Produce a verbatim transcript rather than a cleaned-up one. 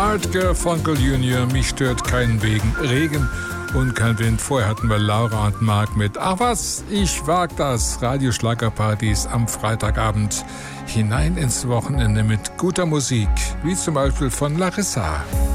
Art Garfunkel Junior, mich stört kein wegen Regen und kein Wind. Vorher hatten wir Laura und Marc mit Ach was, ich wag das. Radioschlagerpartys am Freitagabend hinein ins Wochenende mit guter Musik, wie zum Beispiel von Larissa.